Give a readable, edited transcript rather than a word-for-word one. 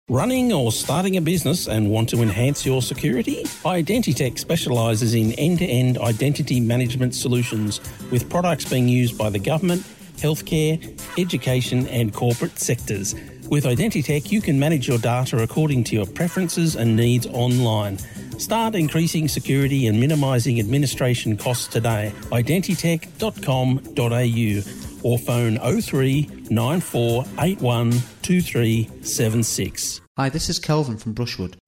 Running or starting a business and want to enhance your security? Identitech specialises in end-to-end identity management solutions with products being used by the government, healthcare, education and corporate sectors. With Identitech, you can manage your data according to your preferences and needs online. Start increasing security and minimising administration costs today. Identitech.com.au or phone 03 94 81 2376. Hi, this is Kelvin from Brushwood.